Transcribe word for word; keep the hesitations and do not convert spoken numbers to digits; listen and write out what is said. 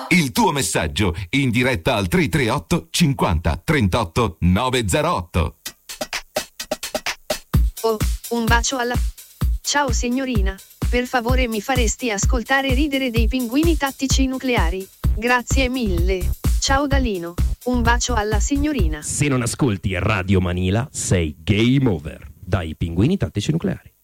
Il tuo messaggio in diretta al tre tre otto cinquanta trentotto novecentotto. Oh, un bacio alla... Ciao signorina, per favore mi faresti ascoltare Ridere dei pinguini tattici nucleari? Grazie mille. Ciao Dalino, un bacio alla signorina. Se non ascolti Radio Manila sei game over. Dai pinguini tattici nucleari.